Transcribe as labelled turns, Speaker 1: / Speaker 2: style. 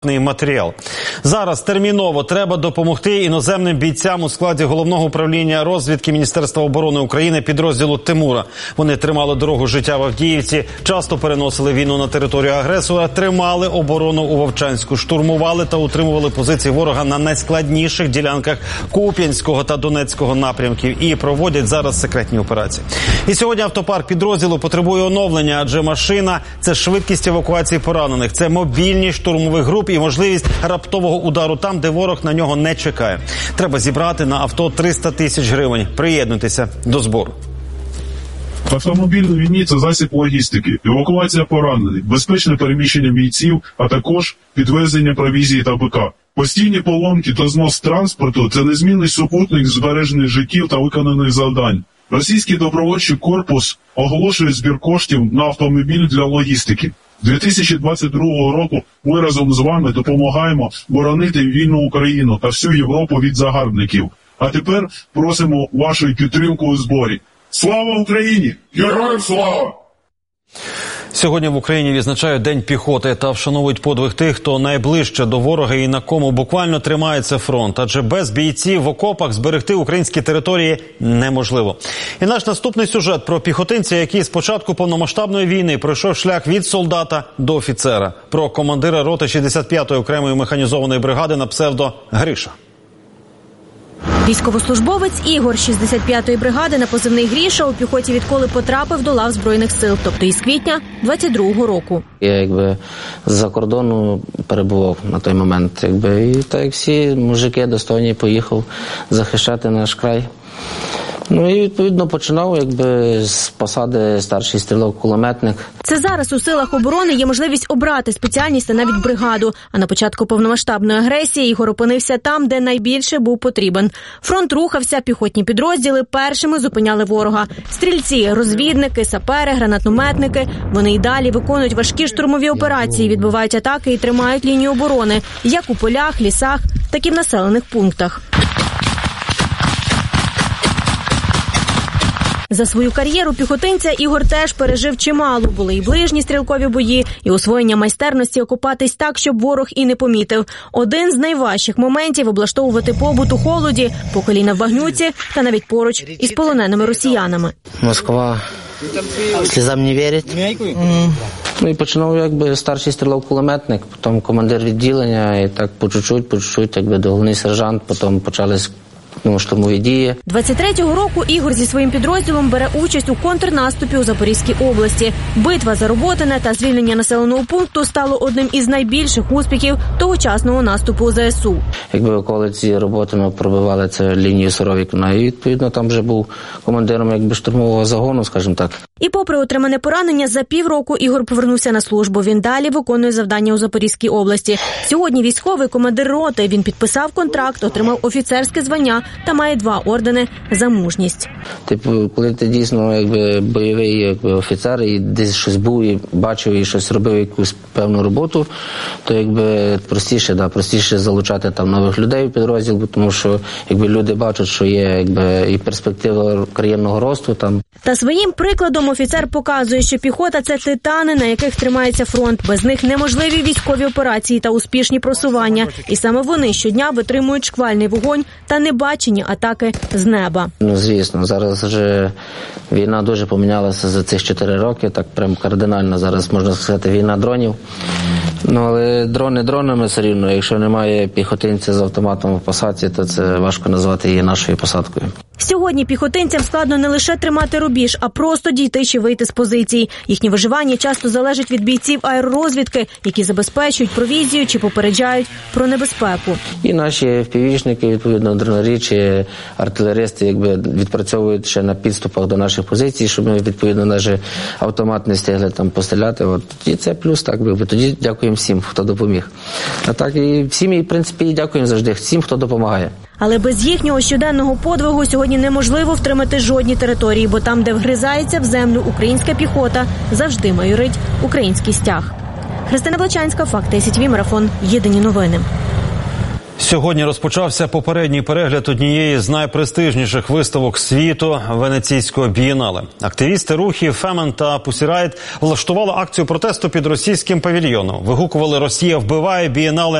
Speaker 1: матеріал. Зараз терміново треба допомогти іноземним бійцям у складі Головного управління розвідки Міністерства оборони України підрозділу Тимура. Вони тримали дорогу життя в Авдіївці, часто переносили війну на територію агресора, тримали оборону у Вовчанську, штурмували та утримували позиції ворога на найскладніших ділянках Куп'янського та Донецького напрямків і проводять зараз секретні операції. І сьогодні автопарк підрозділу потребує оновлення, адже машина – це швидкість евакуації поранених, це мобільність штурмових груп і можливість раптового удару там, де ворог на нього не чекає. Треба зібрати на авто 300 тисяч гривень. Приєднуйтеся до збору.
Speaker 2: Автомобіль на війні – це засіб логістики, евакуація поранених, безпечне переміщення бійців, а також підвезення провізії та БК. Постійні поломки та знос транспорту – це незмінний супутник збережених життів та виконаних завдань. Російський добровольчий корпус оголошує збір коштів на автомобіль для логістики. 2022 року ми разом з вами допомагаємо боронити вільну Україну та всю Європу від загарбників. А тепер просимо вашої підтримки у зборі. Слава Україні! Героям слава!
Speaker 1: Сьогодні в Україні відзначають День піхоти та вшановують подвиг тих, хто найближче до ворога і на кому буквально тримається фронт. Адже без бійців в окопах зберегти українські території неможливо. І наш наступний сюжет про піхотинця, який з початку повномасштабної війни пройшов шлях від солдата до офіцера. Про командира роти 65-ї окремої механізованої бригади на псевдо Гриша.
Speaker 3: Військовослужбовець Ігор 65-ї бригади на позивний Гріша у піхоті відколи потрапив до лав Збройних сил, тобто із квітня 22-го року.
Speaker 4: Я з-за кордону перебував на той момент, і так як всі мужики достойні поїхав захищати наш край. Ну і, відповідно, починав з посади старший стрілок-кулеметник.
Speaker 3: Це зараз у силах оборони є можливість обрати спеціальність та навіть бригаду. А на початку повномасштабної агресії Ігор опинився там, де найбільше був потрібен. Фронт рухався, піхотні підрозділи першими зупиняли ворога. Стрільці, розвідники, сапери, гранатометники. Вони й далі виконують важкі штурмові операції, відбивають атаки і тримають лінію оборони, як у полях, лісах, так і в населених пунктах. За свою кар'єру піхотинця Ігор теж пережив чимало. Були і ближні стрілкові бої, і освоєння майстерності окопатись так, щоб ворог і не помітив. Один з найважчих моментів – облаштовувати побут у холоді, по коліна в багнюці та навіть поруч із полоненими росіянами.
Speaker 4: Москва слізам не вірить. Ну і починав старший стрілок-кулеметник, потім командир відділення, і так по чуть-чуть, до головний сержант, потім почались штурмові дії.
Speaker 3: 23-го року Ігор зі своїм підрозділом бере участь у контрнаступі у Запорізькій області. Битва за Роботине та звільнення населеного пункту стало одним із найбільших успіхів тогочасного наступу у ЗСУ.
Speaker 4: Околиці Роботиного пробивали це лінію Суровікіна, і відповідно там вже був командиром штурмового загону, скажімо так.
Speaker 3: І попри отримане поранення, за півроку Ігор повернувся на службу. Він далі виконує завдання у Запорізькій області. Сьогодні військовий командир роти. Він підписав контракт, отримав офіцерське звання та має 2 ордени за мужність.
Speaker 4: Коли ти дійсно бойовий офіцер і десь щось був, і бачив, і щось робив, якусь певну роботу, то простіше залучати там нових людей в підрозділ, тому що люди бачать, що є і перспектива кар'єрного росту там.
Speaker 3: Та своїм прикладом офіцер показує, що піхота – це титани, на яких тримається фронт. Без них неможливі військові операції та успішні просування. І саме вони щодня витримують шквальний вогонь та небачені атаки з неба.
Speaker 4: Звісно, зараз вже війна дуже помінялася за цих 4 роки, так прям кардинально зараз, можна сказати, війна дронів. Але дрони дронами все рівно, якщо немає піхотинця з автоматом в посадці, то це важко назвати її нашою посадкою.
Speaker 3: Сьогодні піхотинцям складно не лише тримати рубіж, а просто дійти чи вийти з позицій. Їхнє виживання часто залежить від бійців аеророзвідки, які забезпечують провізію чи попереджають про небезпеку.
Speaker 4: І наші FPV-шники, відповідно, дронарі чи артилеристи відпрацьовують ще на підступах до наших позицій, щоб ми, відповідно, навіть автомат не встигли там постріляти. І це плюс, тоді дякуємо всім, хто допоміг. А так і всім, в принципі, дякуємо завжди всім, хто допомагає.
Speaker 3: Але без їхнього щоденного подвигу сьогодні неможливо втримати жодні території, бо там, де вгризається в землю українська піхота, завжди майорить український стяг. Христина Блачанська, Факти СІТВ, Марафон. Єдині новини.
Speaker 1: Сьогодні розпочався попередній перегляд однієї з найпрестижніших виставок світу – Венеційського бієнале. Активісти рухів Фемен та Пусірайт влаштували акцію протесту під російським павільйоном. Вигукували «Росія вбиває», бієнале